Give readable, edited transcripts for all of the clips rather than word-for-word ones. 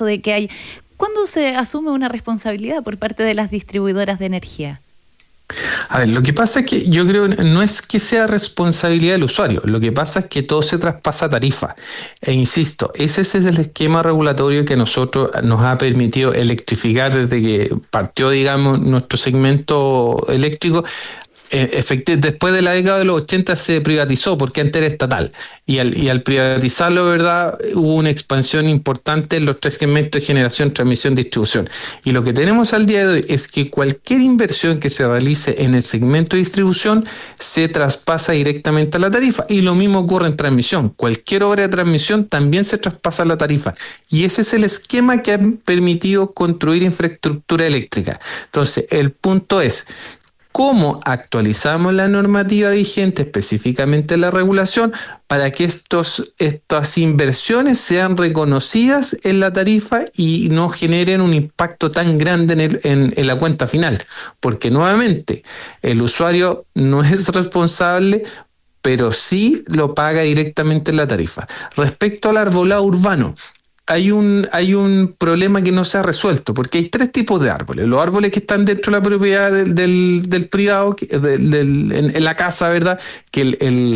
caso de que hay... ¿Cuándo se asume una responsabilidad por parte de las distribuidoras de energía? A ver, lo que pasa es que yo creo que no es que sea responsabilidad del usuario, lo que pasa es que todo se traspasa a tarifa. E insisto, ese es el esquema regulatorio que nosotros nos ha permitido electrificar desde que partió, digamos, nuestro segmento eléctrico. Después de la década de los 80 se privatizó porque antes era estatal y al privatizarlo, ¿verdad?, hubo una expansión importante en los tres segmentos de generación, transmisión, distribución. Y lo que tenemos al día de hoy es que cualquier inversión que se realice en el segmento de distribución se traspasa directamente a la tarifa, y lo mismo ocurre en transmisión. Cualquier obra de transmisión también se traspasa a la tarifa, y ese es el esquema que ha permitido construir infraestructura eléctrica. Entonces, el punto es: ¿cómo actualizamos la normativa vigente, específicamente la regulación, para que estas inversiones sean reconocidas en la tarifa y no generen un impacto tan grande en la cuenta final? Porque nuevamente, el usuario no es responsable, pero sí lo paga directamente en la tarifa. Respecto al arbolado urbano, hay un problema que no se ha resuelto, porque hay tres tipos de árboles. Los árboles que están dentro de la propiedad del privado, en la casa, ¿verdad?, que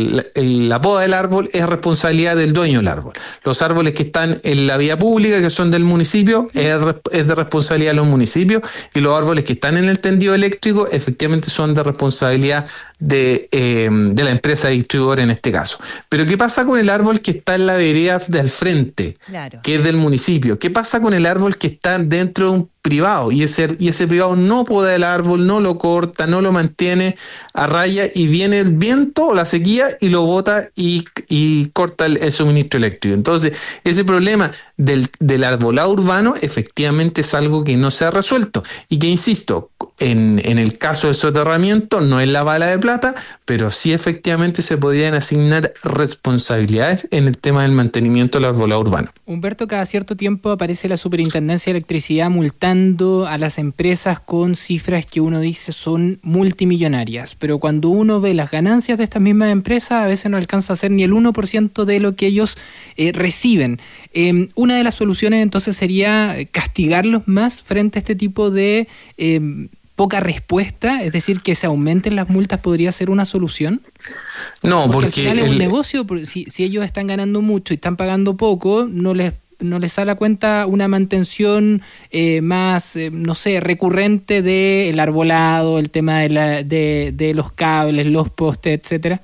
la poda del árbol es responsabilidad del dueño del árbol. Los árboles que están en la vía pública, que son del municipio, es de responsabilidad de los municipios, y los árboles que están en el tendido eléctrico efectivamente son de responsabilidad de la empresa distribuidora en este caso. Pero ¿qué pasa con el árbol que está en la vereda del frente? Claro. Que es del municipio. ¿Qué pasa con el árbol que está dentro de un privado y ese privado no poda el árbol, no lo corta, no lo mantiene a raya, y viene el viento o la sequía y lo bota y corta el suministro eléctrico? Entonces, ese problema del arbolado urbano efectivamente es algo que no se ha resuelto y que, insisto, en el caso del soterramiento no es la bala de plata, pero sí efectivamente se podrían asignar responsabilidades en el tema del mantenimiento del arbolado urbano. Humberto, cada cierto tiempo aparece la Superintendencia de Electricidad multando a las empresas con cifras que uno dice son multimillonarias, pero cuando uno ve las ganancias de estas mismas empresas, a veces no alcanza a ser ni el 1% de lo que ellos reciben. Una de las soluciones entonces sería castigarlos más frente a este tipo de poca respuesta, es decir, que se aumenten las multas. ¿Podría ser una solución? No, porque al final es un negocio. Si ellos están ganando mucho y están pagando poco, no les sale a cuenta una mantención más, no sé, recurrente del arbolado, el tema de los cables, los postes, etcétera.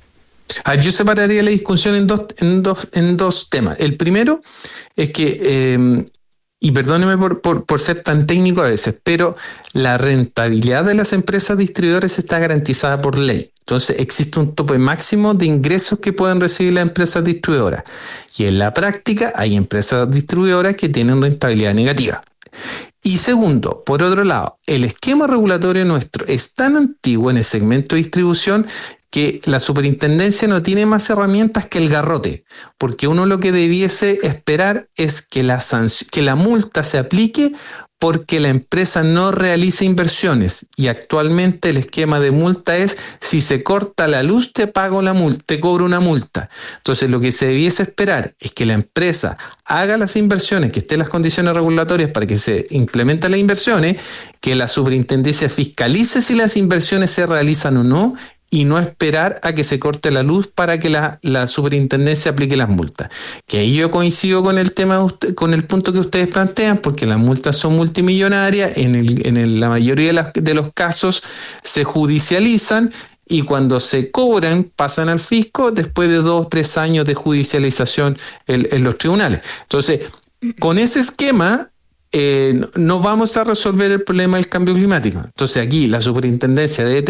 Yo separaría la discusión en dos temas. El primero es que, y perdóneme por ser tan técnico a veces, pero la rentabilidad de las empresas distribuidoras está garantizada por ley. Entonces existe un tope máximo de ingresos que pueden recibir las empresas distribuidoras. Y en la práctica hay empresas distribuidoras que tienen rentabilidad negativa. Y segundo, por otro lado, el esquema regulatorio nuestro es tan antiguo en el segmento de distribución que la superintendencia no tiene más herramientas que el garrote, porque uno lo que debiese esperar es que la multa se aplique porque la empresa no realiza inversiones, y actualmente el esquema de multa es: si se corta la luz te pago la multa, te cobro una multa. Entonces lo que se debiese esperar es que la empresa haga las inversiones, que estén las condiciones regulatorias para que se implementen las inversiones, que la superintendencia fiscalice si las inversiones se realizan o no, y no esperar a que se corte la luz para que la superintendencia aplique las multas. Que ahí yo coincido con el tema, con el punto que ustedes plantean, porque las multas son multimillonarias, en la mayoría de los casos se judicializan, y cuando se cobran pasan al fisco después de 2 o 3 años de judicialización en los tribunales. Entonces, con ese esquema no vamos a resolver el problema del cambio climático. Entonces aquí la superintendencia debe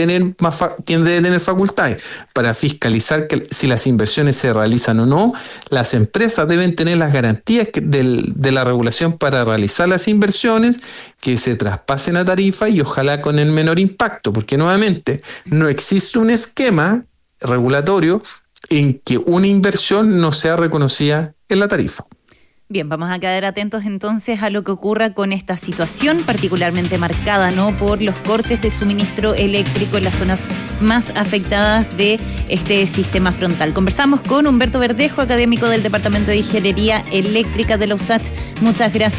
tener facultades para fiscalizar que si las inversiones se realizan o no. Las empresas deben tener las garantías de la regulación para realizar las inversiones, que se traspasen a tarifa y ojalá con el menor impacto, porque nuevamente no existe un esquema regulatorio en que una inversión no sea reconocida en la tarifa. Bien, vamos a quedar atentos entonces a lo que ocurra con esta situación, particularmente marcada, ¿no?, por los cortes de suministro eléctrico en las zonas más afectadas de este sistema frontal. Conversamos con Humberto Verdejo, académico del Departamento de Ingeniería Eléctrica de la USACH. Muchas gracias.